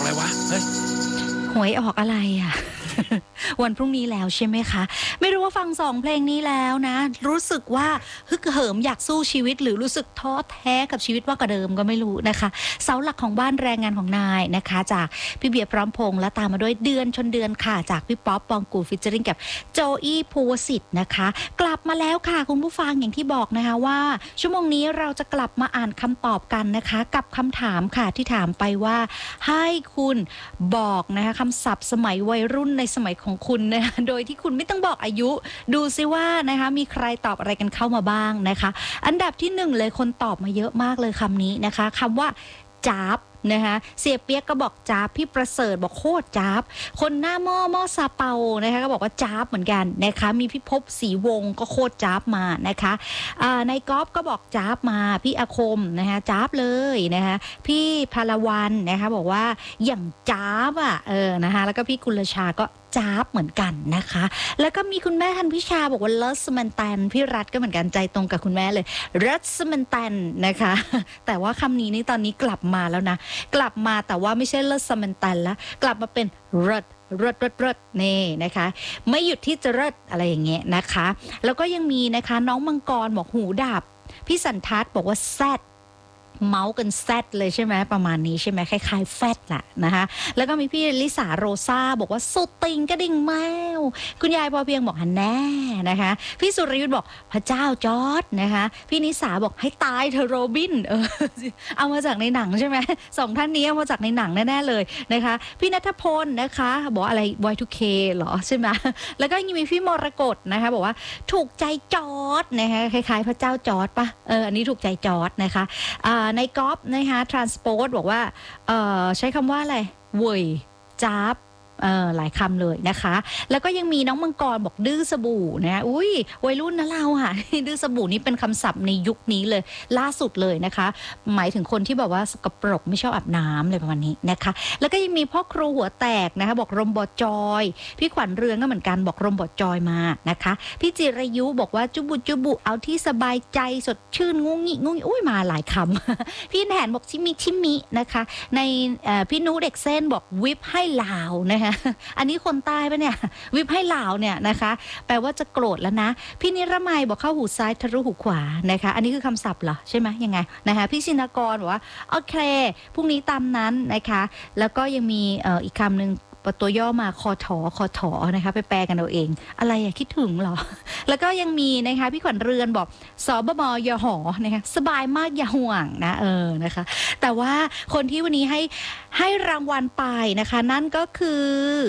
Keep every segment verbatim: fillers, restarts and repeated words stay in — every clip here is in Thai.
อะไรวะเฮ้ยหวยออกอะไรอ่ะ วันพรุ่งนี้แล้วใช่ไหมคะไม่รู้ว่าฟังสองเพลงนี้แล้วนะรู้สึกว่าฮึกเหิมอยากสู้ชีวิตหรือรู้สึกท้อแท้กับชีวิตว่ากระเดิมก็ไม่รู้นะคะเสาหลักของบ้านแรงงานของนายนะคะจากพี่เบียร์พร้อมพงษ์และตามมาด้วยเดือนชนเดือนค่ะจากพี่ป๊อปปองกูฟิชเจอริงกับโจอี้ภูวสิทธิ์นะคะกลับมาแล้วค่ะคุณผู้ฟังอย่างที่บอกนะคะว่าชั่วโมงนี้เราจะกลับมาอ่านคำตอบกันนะคะกับคำถามค่ะที่ถามไปว่าให้คุณบอกนะคะคำศัพท์สมัยวัยรุ่นในสมัยของคุณนะคะโดยที่คุณไม่ต้องบอกอายุดูซิว่านะคะมีใครตอบอะไรกันเข้ามาบ้างนะคะอันดับที่หนึ่งเลยคนตอบมาเยอะมากเลยคำนี้นะคะคำว่าจ๊าบนะคะเสียเปียกก็บอกจ๊าบพี่ประเสริฐบอกโคตรจ๊าบคนหน้าหม้อหม้อซาเปานะคะก็บอกว่าจ๊าบเหมือนกันนะคะมีพี่ภพศรีวงก็โคตรจ๊าบมานะคะในกอล์ฟก็บอกจ๊าบมาพี่อาคมนะคะจ๊าบเลยนะคะพี่พลวันนะคะบอกว่าอย่างจ๊าบอ่ะเออนะคะแล้วก็พี่กุลชาก็จ๊าบเหมือนกันนะคะแล้วก็มีคุณแม่ทันพิชาบอกว่าลัสมันตันพี่รัฐก็เหมือนกันใจตรงกับคุณแม่เลยรัสมันตันนะคะแต่ว่าคำนี้นี่ตอนนี้กลับมาแล้วนะกลับมาแต่ว่าไม่ใช่ลัสมันตันแล้วกลับมาเป็นรัดรัดรัดรัดนี่นะคะไม่หยุดที่จะรัดอะไรอย่างเงี้ยนะคะแล้วก็ยังมีนะคะน้องมังกรบอกหูดับพี่สันทัศน์บอกว่าแซดเมาส์กันแซดเลยใช่ไหมประมาณนี้ใช่ไหมคล้ายๆแฟดแหละนะคะแล้วก็มีพี่ลิสาโรซาบอกว่าสุดติงกระดิ่งแมวคุณยายพอเพียงบอกฮันแน่นะคะพี่สุรยุทธ์บอกพระเจ้าจอร์ดนะคะพี่นิสาบอกให้ตายเธอโรบินเออเอามาจากในหนังใช่ไหมสองท่านนี้เอามาจากในหนังแน่ๆเลยนะคะพี่ณัฐพลนะคะบอกอะไร วาย ทู เค เหรอใช่ไหมแล้วก็ยังมีพี่มรกตนะคะบอกว่าถูกใจจอร์ดนะคะคล้ายๆพระเจ้าจอร์ดปะเอออันนี้ถูกใจจอร์ดนะคะในกอล์ฟนะคะทรานสโปร์ตบอกว่าใช้คำว่าอะไรเว่ยจ๊าบหลายคำเลยนะคะแล้วก็ยังมีน้องมังกรบอกดื้อสบู่นะอุ้ยวัยรุ่นนะเราค่ะดื้อสบู่นี่เป็นคำศัพท์ในยุคนี้เลยล่าสุดเลยนะคะหมายถึงคนที่แบบว่าสกปรกไม่ชอบอาบน้ำอะไรประมาณนี้นะคะแล้วก็ยังมีพ่อครูหัวแตกนะคะบอกรมบอจอยพี่ขวัญเรืองก็เหมือนกันบอกรมบอจอยมานะคะพี่จิรายุบอกว่าจุบุจุบุเอาที่สบายใจสดชื่นงุ้งงิงุ้งอุ้ยมาหลายคำพี่แหนบอกชิมิชิมินะคะในพี่นูเด็กเส้นบอกวิปให้ลาวนะคะอันนี้คนใต้ปะเนี่ยวิบให้ลาวเนี่ยนะคะแปลว่าจะโกรธแล้วนะพี่นิรมัยบอกเข้าหูซ้ายทะลุหูขวานะคะอันนี้คือคำศัพท์เหรอใช่ไหมยังไงนะคะพี่ชินกรบอกว่าโอเคพรุ่งนี้ตามนั้นนะคะแล้วก็ยังมีเอ่ออีกคำหนึ่งตัวย่อมาคอถอคอถอนะคะไปแปลกันเอาเองอะไรอะคิดถึงเหรอแล้วก็ยังมีนะคะพี่ขวัญเรือนบอกสบมยหอนะคะสบายมากอย่าห่วงนะเออนะคะแต่ว่าคนที่วันนี้ให้ให้รางวัลไปนะคะนั่นก็คือ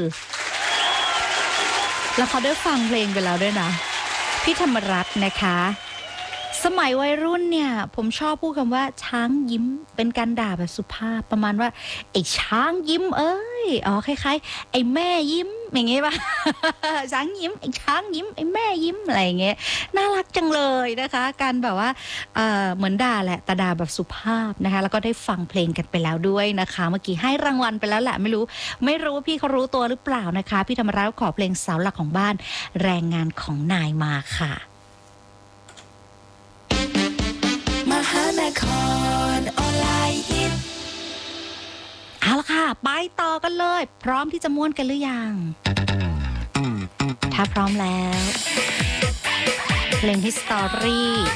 แล้วเขาได้ฟังเพลงไปแล้วด้วยนะพี่ธรรมรัตน์นะคะสมัยวัยรุ่นเนี่ยผมชอบพูดคำว่าช้างยิ้มเป็นการด่าแบบสุภาพประมาณว่าไอ้ช้างยิ้มเอ้ยอ๋อคล้ายๆไอ้แม่ยิ้มอย่างเงี้ยป่ะ ช้างยิ้มไอ้ช้างยิ้มไอ้แม่ยิ้มอะไรอย่างเงี้ยน่ารักจังเลยนะคะการแบบว่าเอ่อเหมือนด่าแหละแต่ด่าแบบสุภาพนะคะแล้วก็ได้ฟังเพลงกันไปแล้วด้วยนะคะเมื่อกี้ให้รางวัลไปแล้วแหละไม่รู้ไม่รู้ว่าพี่เขารู้ตัวหรือเปล่านะคะพี่ธรรมรัตน์ขอเพลงเสาหลักของบ้านแรงงานของนายมาค่ะเอาละค่ะไปต่อกันเลยพร้อมที่จะม่วนกันหรือยังถ้าพร้อมแล้วเพลงฮิสตอรี่